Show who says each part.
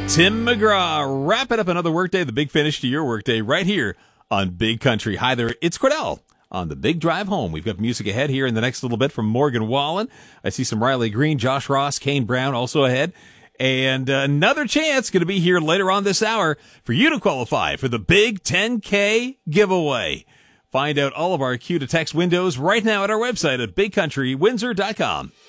Speaker 1: Tim McGraw, wrapping up another workday, the big finish to your workday right here on Big Country. Hi there, it's Cordell on the Big Drive Home. We've got music ahead here in the next little bit from Morgan Wallen. I see some Riley Green, Josh Ross, Kane Brown also ahead. And another chance going to be here later on this hour for you to qualify for the big 10K giveaway. Find out all of our Q to text windows right now at our website at bigcountrywindsor.com.